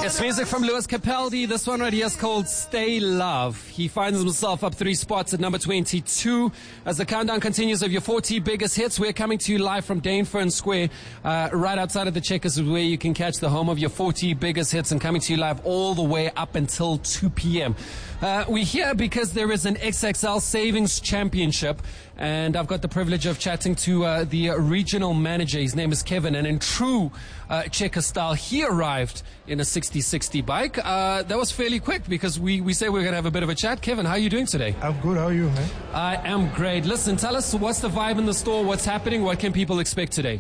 It's music from Lewis Capaldi. This one right here is called Stay Love. He finds himself up 3 spots at number 22. As the countdown continues of your 40 biggest hits, we're coming to you live from Dainfern Square. Right outside of the Checkers is where you can catch the home of your 40 biggest hits, and coming to you live all the way up until 2 p.m. We're here because there is an XXL Savings Championship, and I've got the privilege of chatting to the regional manager. His name is Kevin, and in true Checker style, he arrived in a 6060 bike. That was fairly quick because we say we're going to have a bit of a chat. Kevin, how are you doing today? I'm good. How are you, man? I am great. Listen, tell us, what's the vibe in the store? What's happening? What can people expect today?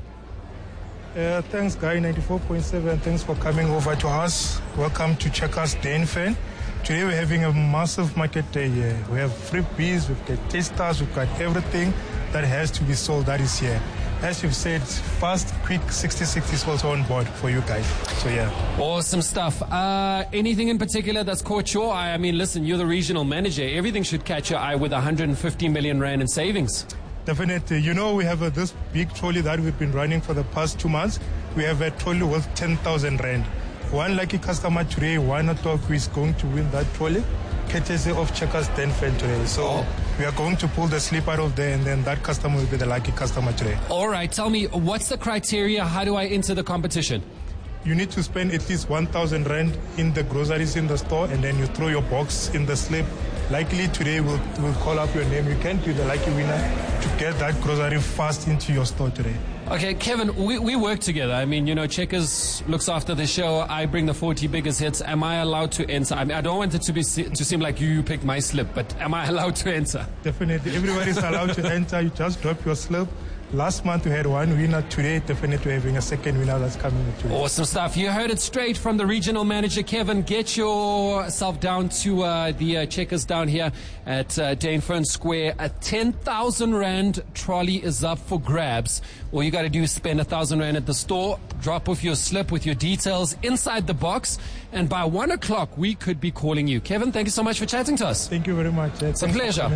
Thanks, Guy 94.7. Thanks for coming over to us. Welcome to Checkers Dainfern. Today we're having a massive market day here. We have freebies, we've got tasters, we've got everything that has to be sold that is here. As you've said, fast, quick 6060 is also on board for you guys. So yeah. Awesome stuff. Anything in particular that's caught your eye? I mean, listen, you're the regional manager. Everything should catch your eye with 150 million rand in savings. Definitely. You know, we have this big trolley that we've been running for the past 2 months. We have a trolley worth 10,000 rand. One lucky customer today, 1 o'clock, who is going to win that trolley, courtesy of Checkers Dainfern today. So we are going to pull the slip out of there, and then that customer will be the lucky customer today. All right, tell me, what's the criteria? How do I enter the competition? You need to spend at least 1,000 rand in the groceries in the store, and then you throw your box in the slip. Likely today we'll call up your name. You can be the lucky winner to get that grocery fast into your store today. Okay, Kevin, we work together. I mean, you know, Checkers looks after the show. I bring the 40 biggest hits. Am I allowed to enter? I mean, I don't want it to seem like you picked my slip, but am I allowed to enter? Definitely. Everybody's allowed to enter. You just drop your slip. Last month we had one winner. Today, definitely having a second winner that's coming today. Awesome stuff. You heard it straight from the regional manager, Kevin. Get yourself down to the Checkers down here at Dainfern Square. A 10,000 rand trolley is up for grabs. All you got to do is spend 1,000 rand at the store, drop off your slip with your details inside the box, and by 1 o'clock we could be calling you. Kevin, thank you so much for chatting to us. Thank you very much. It's a pleasure.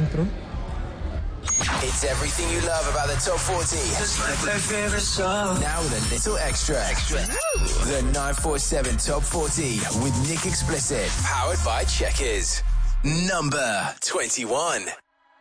It's everything you love about the top 40. It's my favorite song. Now with a little extra. The 947 Top 40 with Nick Explicit. Powered by Checkers. Number 21.